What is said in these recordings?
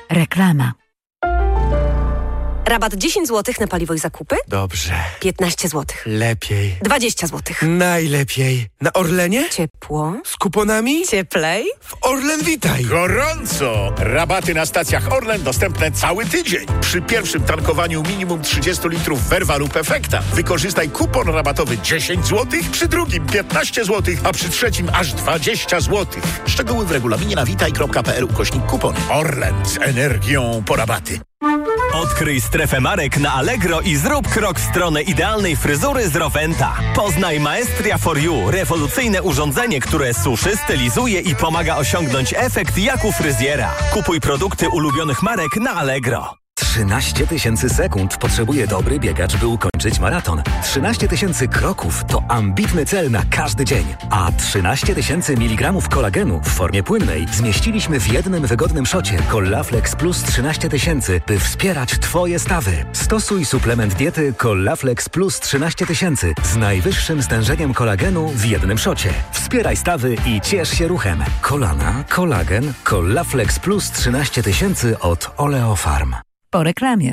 Reklama. Rabat 10 zł na paliwo i zakupy? Dobrze. 15 zł. Lepiej. 20 zł. Najlepiej. Na Orlenie? Ciepło. Z kuponami? Cieplej. W Orlen Witaj. Gorąco! Rabaty na stacjach Orlen dostępne cały tydzień. Przy pierwszym tankowaniu minimum 30 litrów Verva lub Efekta wykorzystaj kupon rabatowy 10 zł, przy drugim 15 zł, a przy trzecim aż 20 zł. Szczegóły w regulaminie na witaj.pl/kupony. Orlen z energią po rabaty. Odkryj strefę marek na Allegro i zrób krok w stronę idealnej fryzury z Roventa. Poznaj Maestria for You, rewolucyjne urządzenie, które suszy, stylizuje i pomaga osiągnąć efekt jak u fryzjera. Kupuj produkty ulubionych marek na Allegro. 13 000 sekund potrzebuje dobry biegacz, by ukończyć maraton. 13 000 kroków to ambitny cel na każdy dzień. A 13 000 mg kolagenu w formie płynnej zmieściliśmy w jednym wygodnym szocie Collaflex Plus 13 000, by wspierać Twoje stawy. Stosuj suplement diety Collaflex Plus 13 000 z najwyższym stężeniem kolagenu w jednym szocie. Wspieraj stawy i ciesz się ruchem. Kolana, kolagen, Collaflex Plus 13 000 od Oleofarm. Po reklamie.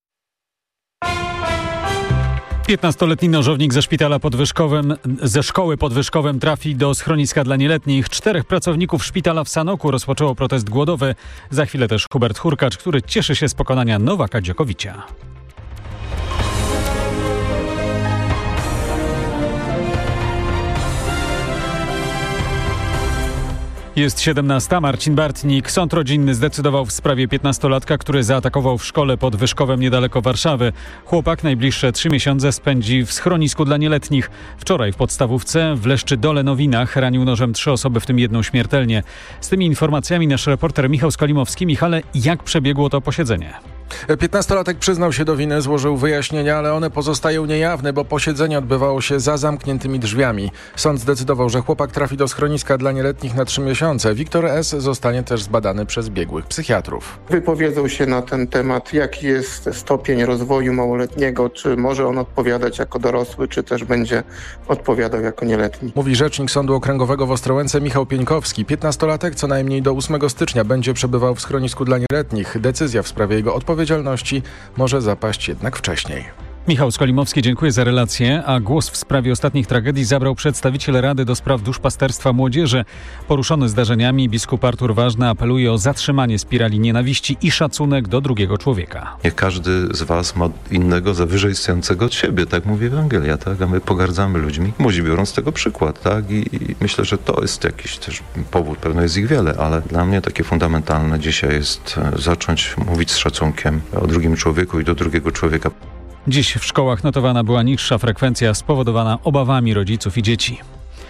15-letni nożownik ze szkoły pod Wyszkowem trafi do schroniska dla nieletnich. 4 pracowników szpitala w Sanoku rozpoczęło protest głodowy. Za chwilę też Hubert Hurkacz, który cieszy się z pokonania Nowaka Djokovicia. Jest 17. Marcin Bartnik. Sąd rodzinny zdecydował w sprawie 15-latka, który zaatakował w szkole pod Wyszkowem niedaleko Warszawy. Chłopak najbliższe 3 miesiące spędzi w schronisku dla nieletnich. Wczoraj w podstawówce w Leszczy-Dole-Nowinach ranił nożem 3 osoby, w tym 1 śmiertelnie. Z tymi informacjami nasz reporter Michał Skolimowski. Michale, jak przebiegło to posiedzenie? 15-latek przyznał się do winy, złożył wyjaśnienia, ale one pozostają niejawne, bo posiedzenie odbywało się za zamkniętymi drzwiami. Sąd zdecydował, że chłopak trafi do schroniska dla nieletnich na 3 miesiące. Wiktor S. zostanie też zbadany przez biegłych psychiatrów. Wypowiedzą się na ten temat, jaki jest stopień rozwoju małoletniego, czy może on odpowiadać jako dorosły, czy też będzie odpowiadał jako nieletni. Mówi rzecznik Sądu Okręgowego w Ostrołęce Michał Pieńkowski. 15-latek co najmniej do 8 stycznia będzie przebywał w schronisku dla nieletnich. Decyzja w sprawie jego odpowiedzialności może zapaść jednak wcześniej. Michał Skolimowski, dziękuję za relację. A głos w sprawie ostatnich tragedii zabrał przedstawiciel Rady do Spraw Duszpasterstwa Młodzieży. Poruszony zdarzeniami biskup Artur Ważny apeluje o zatrzymanie spirali nienawiści i szacunek do drugiego człowieka. Niech każdy z was ma innego, za wyżej stojącego od siebie, tak mówi Ewangelia, tak? A my pogardzamy ludźmi. Młodzi biorą z tego przykład, tak? I myślę, że to jest jakiś też powód, pewno jest ich wiele, ale dla mnie takie fundamentalne dzisiaj jest zacząć mówić z szacunkiem o drugim człowieku i do drugiego człowieka. Dziś w szkołach notowana była niższa frekwencja spowodowana obawami rodziców i dzieci.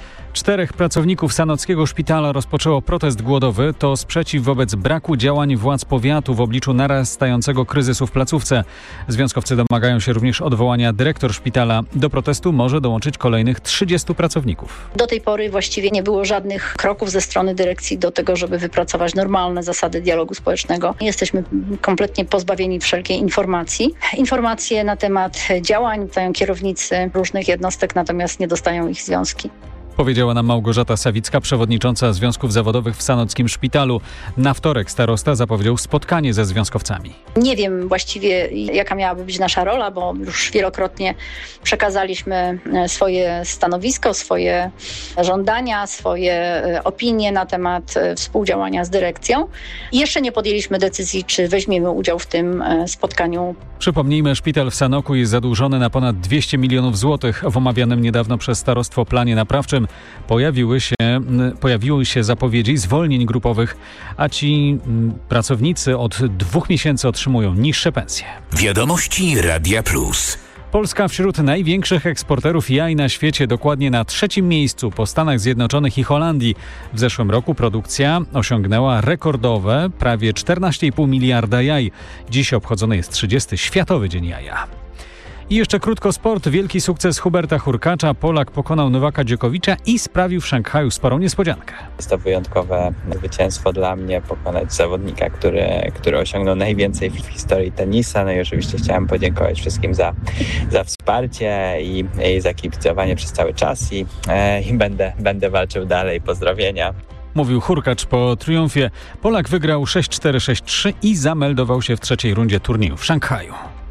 4 pracowników sanockiego szpitala rozpoczęło protest głodowy. To sprzeciw wobec braku działań władz powiatu w obliczu narastającego kryzysu w placówce. Związkowcy domagają się również odwołania dyrektor szpitala. Do protestu może dołączyć kolejnych 30 pracowników. Do tej pory właściwie nie było żadnych kroków ze strony dyrekcji do tego, żeby wypracować normalne zasady dialogu społecznego. Jesteśmy kompletnie pozbawieni wszelkiej informacji. Informacje na temat działań dają kierownicy różnych jednostek, natomiast nie dostają ich związki. Powiedziała nam Małgorzata Sawicka, przewodnicząca Związków Zawodowych w Sanockim Szpitalu. Na wtorek starosta zapowiedział spotkanie ze związkowcami. Nie wiem właściwie, jaka miałaby być nasza rola, bo już wielokrotnie przekazaliśmy swoje stanowisko, swoje żądania, swoje opinie na temat współdziałania z dyrekcją. I jeszcze nie podjęliśmy decyzji, czy weźmiemy udział w tym spotkaniu. Przypomnijmy, szpital w Sanoku jest zadłużony na ponad 200 milionów złotych. W omawianym niedawno przez starostwo planie naprawczym pojawiły się zapowiedzi zwolnień grupowych, a ci pracownicy od 2 miesięcy otrzymują niższe pensje. Wiadomości Radia Plus. Polska wśród największych eksporterów jaj na świecie, dokładnie na 3. miejscu po Stanach Zjednoczonych i Holandii. W zeszłym roku produkcja osiągnęła rekordowe prawie 14,5 miliarda jaj. Dziś obchodzony jest 30. Światowy Dzień Jaja. I jeszcze krótko sport. Wielki sukces Huberta Hurkacza. Polak pokonał Nowaka Djokovicza i sprawił w Szanghaju sporą niespodziankę. Jest to wyjątkowe zwycięstwo dla mnie, pokonać zawodnika, który osiągnął najwięcej w historii tenisa. No i oczywiście chciałem podziękować wszystkim za wsparcie i za kibicowanie przez cały czas i będę walczył dalej. Pozdrowienia. Mówił Hurkacz po triumfie. Polak wygrał 6-4, 6-3 i zameldował się w trzeciej rundzie turnieju w Szanghaju.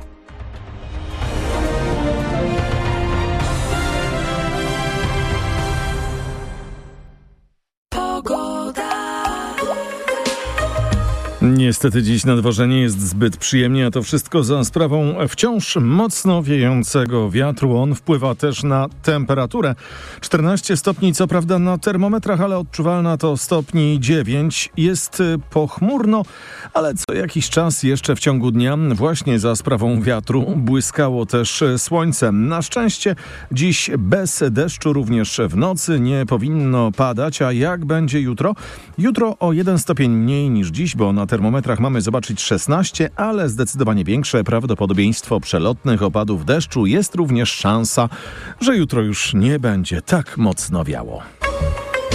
Niestety dziś na dworze nie jest zbyt przyjemnie, a to wszystko za sprawą wciąż mocno wiejącego wiatru. On wpływa też na temperaturę. 14 stopni co prawda na termometrach, ale odczuwalna to stopni 9. Jest pochmurno, ale co jakiś czas jeszcze w ciągu dnia właśnie za sprawą wiatru błyskało też słońce. Na szczęście dziś bez deszczu, również w nocy nie powinno padać. A jak będzie jutro? Jutro o 1 stopień mniej niż dziś, bo na termometrach mamy zobaczyć 16, ale zdecydowanie większe prawdopodobieństwo przelotnych opadów deszczu. Jest również szansa, że jutro już nie będzie tak mocno wiało.